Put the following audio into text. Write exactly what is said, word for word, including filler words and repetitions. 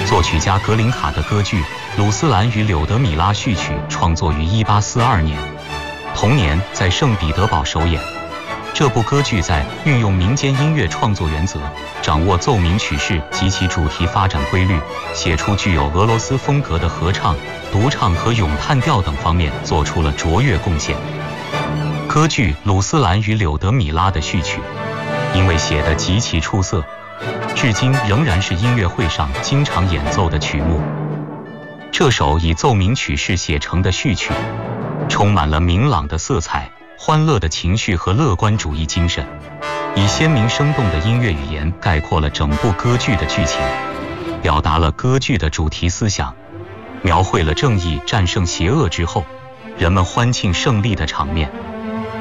作曲家格林卡的歌剧《鲁斯兰与柳德米拉》序曲创作于一八四二年，同年在圣彼得堡首演。这部歌剧在运用民间音乐创作原则，掌握奏鸣曲式及其主题发展规律，写出具有俄罗斯风格的合唱、独唱和咏叹调等方面做出了卓越贡献。歌剧《鲁斯兰与柳德米拉》的序曲，因为写得极其出色，至今仍然是音乐会上经常演奏的曲目。这首以奏鸣曲式写成的序曲，充满了明朗的色彩、欢乐的情绪和乐观主义精神，以鲜明生动的音乐语言概括了整部歌剧的剧情，表达了歌剧的主题思想，描绘了正义战胜邪恶之后人们欢庆胜利的场面。